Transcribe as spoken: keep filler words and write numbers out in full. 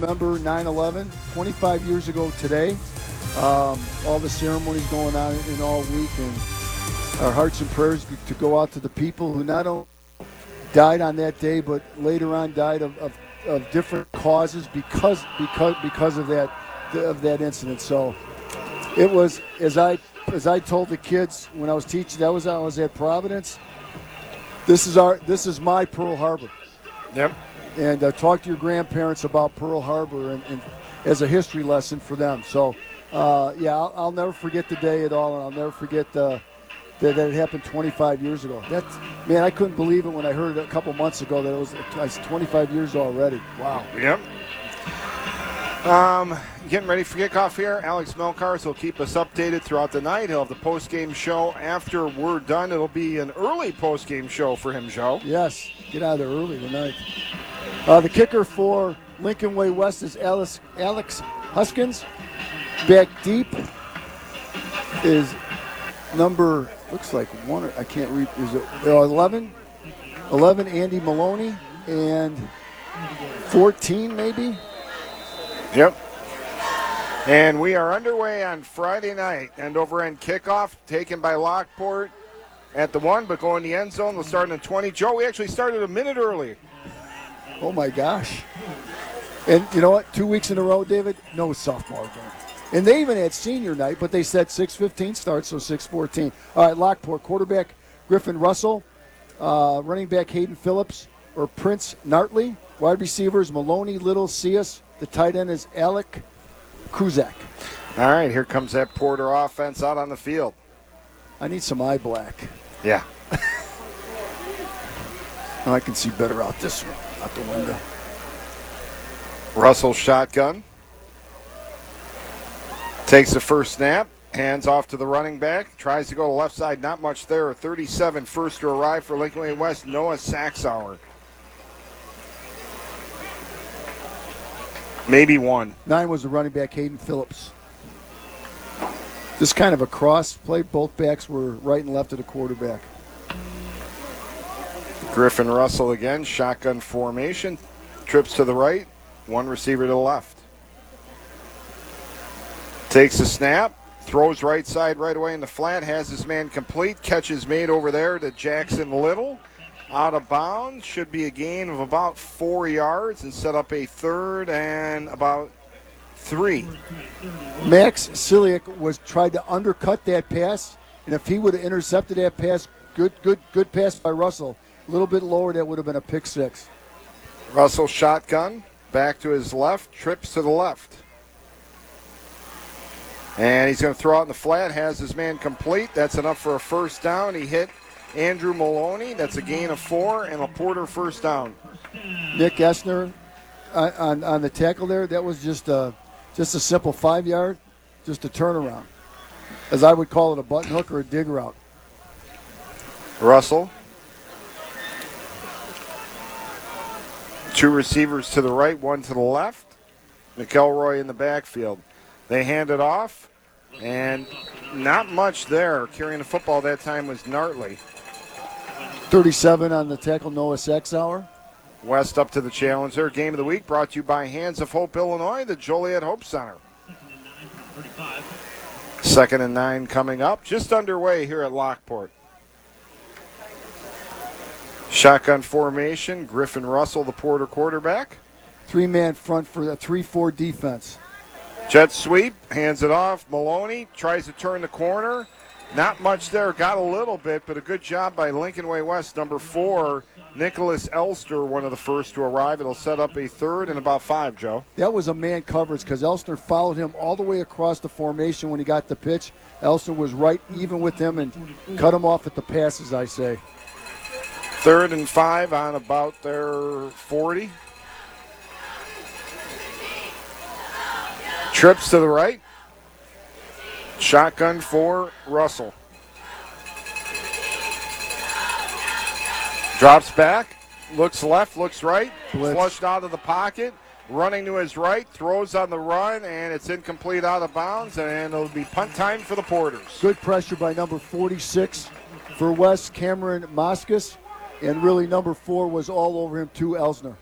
remember nine eleven, twenty-five years ago today. Um, all the ceremonies going on in all week, and our hearts and prayers to go out to the people who not only died on that day, but later on died of, of, of different causes because because because of that of that incident. So it was, as I as I told the kids when I was teaching, that was I was at Providence. This is our this is my Pearl Harbor. Yep. And uh, talk to your grandparents about Pearl Harbor and, and as a history lesson for them. So, uh, yeah, I'll, I'll never forget the day at all, and I'll never forget uh, that, that it happened twenty-five years ago. That's, man, I couldn't believe it when I heard it a couple months ago that it was, it was twenty-five years already. Wow. Yep. Um, getting ready for kickoff here. Alex Melkars will keep us updated throughout the night. He'll have the post-game show after we're done. It'll be an early post-game show for him, Joe. Yes, get out of there early tonight. Uh, the kicker for Lincoln Way West is Alex, Alex Huskins. Back deep is number, looks like one, I can't read, is it uh, eleven? eleven, Andy Maloney, and fourteen maybe? Yep. And we are underway on Friday night. End over end kickoff taken by Lockport at the one, but going the end zone. We'll start in the twenty. Joe, we actually started a minute early. Oh, my gosh. And you know what? Two weeks in a row, David, no sophomore game. And they even had senior night, but they said six fifteen starts, so six fourteen. All right, Lockport, quarterback Griffin Russell, uh, running back Hayden Phillips or Prince Nartley, wide receivers Maloney, Little, Cias. The tight end is Alec Kruzak. All right, here comes that Porter offense out on the field. I need some eye black. Yeah. Now I can see better out this one, out the window. Russell shotgun. Takes the first snap. Hands off to the running back. Tries to go to the left side. Not much there. thirty-seven first to arrive for Lincoln Way West. Noah Saxauer. Maybe one. Nine was the running back, Hayden Phillips. This kind of a cross play. Both backs were right and left of the quarterback. Griffin Russell again. Shotgun formation. Trips to the right. One receiver to the left. Takes the snap. Throws right side right away in the flat. Has his man complete. Catch is made over there to Jackson Little. Out of bounds. Should be a gain of about four yards and set up a third and about three. Max Ciliak was tried to undercut that pass, and if he would have intercepted that pass, good, good, good pass by Russell. A little bit lower, that would have been a pick six. Russell shotgun. Back to his left. Trips to the left. And he's going to throw out in the flat. Has his man complete. That's enough for a first down. He hit Andrew Maloney. That's a gain of four and a Porter first down. Nick Essner on, on, on the tackle there, that was just a, just a simple five yard, just a turnaround. As I would call it, a button hook or a dig route. Russell. Two receivers to the right, one to the left. McElroy in the backfield. They hand it off, and not much there. Carrying the football that time was Nartley. thirty-seven on the tackle, Noah Saxauer. West up to the challenge there. Game of the week brought to you by Hands of Hope, Illinois, the Joliet Hope Center. Second and nine coming up. Just underway here at Lockport. Shotgun formation. Griffin Russell, the Porter quarterback. Three-man front for a three four defense. Jet sweep, hands it off. Maloney tries to turn the corner. Not much there. Got a little bit, but a good job by Lincoln Way West. Number four, Nicholas Elster, one of the first to arrive. It'll set up a third and about five, Joe. That was a man coverage because Elster followed him all the way across the formation when he got the pitch. Elster was right even with him and cut him off at the passes, I say. Third and five on about their forty. Trips to the right. Shotgun for Russell. Drops back. Looks left, looks right. Blitz. Flushed out of the pocket. Running to his right. Throws on the run, and it's incomplete out of bounds, and it'll be punt time for the Porters. Good pressure by number forty-six for West, Cameron Moskus. And really number four was all over him too, Elsner.